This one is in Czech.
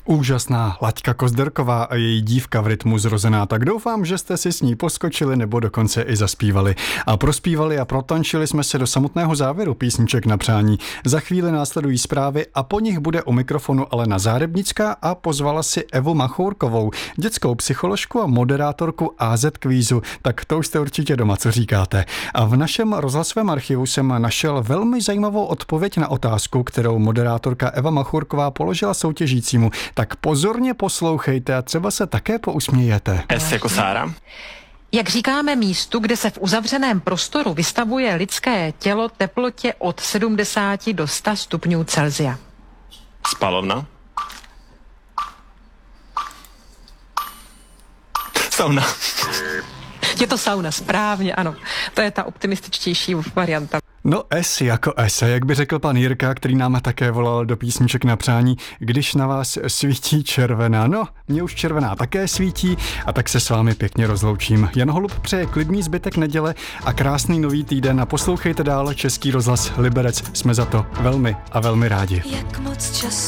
Úžasná Laďka Kozderková a její dívka v rytmu zrozená, tak doufám, že jste si s ní poskočili nebo dokonce i zaspívali. A prospívali a protančili jsme se do samotného závěru písniček na přání. Za chvíli následují zprávy a po nich bude u mikrofonu Alena Zárebnická a pozvala si Evu Machourkovou, dětskou psycholožku a moderátorku AZ Kvízu. Tak to už jste určitě doma, co říkáte. A v našem rozhlasovém archivu jsem našel velmi zajímavou odpověď na otázku, kterou moderátorka Eva Machourková položila soutěžícímu. Tak pozorně poslouchejte a třeba se také pousmějete. S jako Sára. Jak říkáme místu, kde se v uzavřeném prostoru vystavuje lidské tělo teplotě od 70 do 100 stupňů Celsia? Spalovna. Sauna. Je to sauna, správně, ano. To je ta optimističtější varianta. No S jako S, jak by řekl pan Jirka, který nám také volal do písniček na přání, když na vás svítí červená. No, mě už červená také svítí a tak se s vámi pěkně rozloučím. Jan Holub přeje klidný zbytek neděle a krásný nový týden a poslouchejte dál Český rozhlas Liberec. Jsme za to velmi a velmi rádi. Jak moc času